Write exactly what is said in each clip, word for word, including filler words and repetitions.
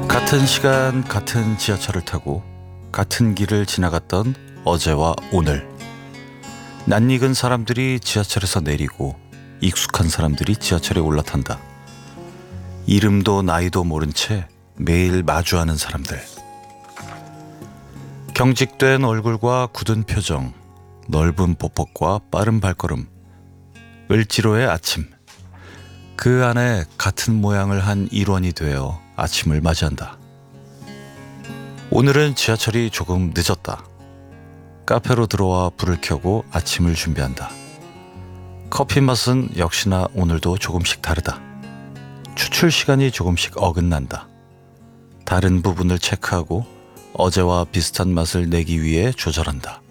같은 시간 같은 지하철을 타고 같은 길을 지나갔던 어제와 오늘. 낯익은 사람들이 지하철에서 내리고 익숙한 사람들이 지하철에 올라탄다. 이름도 나이도 모른 채 매일 마주하는 사람들. 경직된 얼굴과 굳은 표정, 넓은 보폭과 빠른 발걸음, 을지로의 아침. 그 안에 같은 모양을 한 일원이 되어 아침을 맞이한다. 오늘은 지하철이 조금 늦었다. 카페로 들어와 불을 켜고 아침을 준비한다. 커피 맛은 역시나 오늘도 조금씩 다르다. 추출 시간이 조금씩 어긋난다. 다른 부분을 체크하고 어제와 비슷한 맛을 내기 위해 조절한다.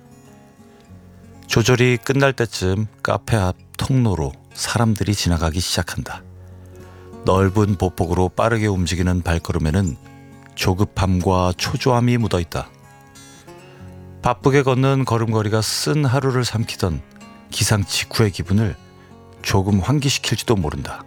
조절이 끝날 때쯤 카페 앞 통로로 사람들이 지나가기 시작한다. 넓은 보폭으로 빠르게 움직이는 발걸음에는 조급함과 초조함이 묻어있다. 바쁘게 걷는 걸음걸이가 쓴 하루를 삼키던 기상 직후의 기분을 조금 환기시킬지도 모른다.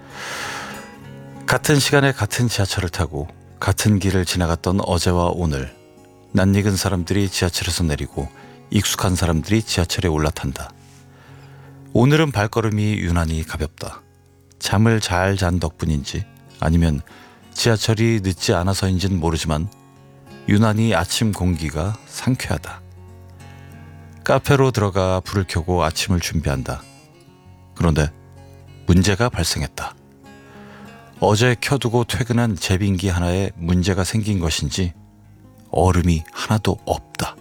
같은 시간에 같은 지하철을 타고 같은 길을 지나갔던 어제와 오늘. 낯익은 사람들이 지하철에서 내리고 익숙한 사람들이 지하철에 올라탄다. 오늘은 발걸음이 유난히 가볍다. 잠을 잘 잔 덕분인지 아니면 지하철이 늦지 않아서인지는 모르지만 유난히 아침 공기가 상쾌하다. 카페로 들어가 불을 켜고 아침을 준비한다. 그런데 문제가 발생했다. 어제 켜두고 퇴근한 제빙기 하나에 문제가 생긴 것인지 얼음이 하나도 없다.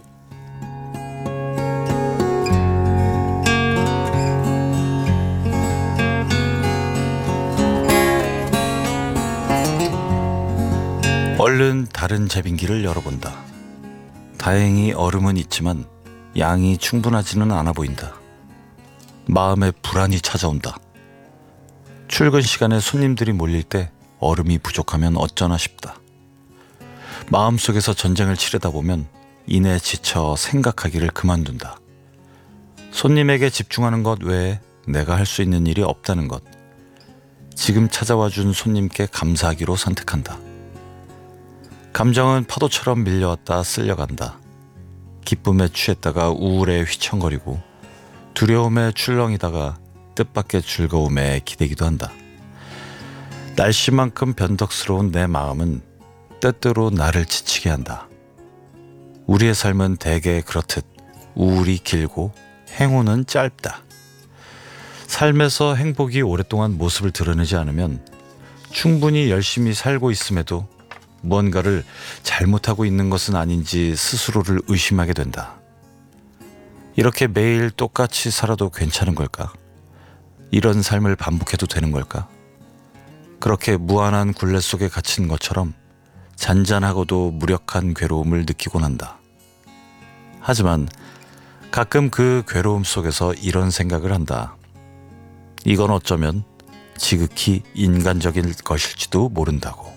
얼른 다른 제빙기를 열어본다. 다행히 얼음은 있지만 양이 충분하지는 않아 보인다. 마음에 불안이 찾아온다. 출근 시간에 손님들이 몰릴 때 얼음이 부족하면 어쩌나 싶다. 마음속에서 전쟁을 치르다 보면 이내 지쳐 생각하기를 그만둔다. 손님에게 집중하는 것 외에 내가 할 수 있는 일이 없다는 것. 지금 찾아와 준 손님께 감사하기로 선택한다. 감정은 파도처럼 밀려왔다 쓸려간다. 기쁨에 취했다가 우울에 휘청거리고 두려움에 출렁이다가 뜻밖의 즐거움에 기대기도 한다. 날씨만큼 변덕스러운 내 마음은 때때로 나를 지치게 한다. 우리의 삶은 대개 그렇듯 우울이 길고 행운은 짧다. 삶에서 행복이 오랫동안 모습을 드러내지 않으면 충분히 열심히 살고 있음에도 무언가를 잘못하고 있는 것은 아닌지 스스로를 의심하게 된다. 이렇게 매일 똑같이 살아도 괜찮은 걸까? 이런 삶을 반복해도 되는 걸까? 그렇게 무한한 굴레 속에 갇힌 것처럼 잔잔하고도 무력한 괴로움을 느끼곤 한다. 하지만 가끔 그 괴로움 속에서 이런 생각을 한다. 이건 어쩌면 지극히 인간적인 것일지도 모른다고.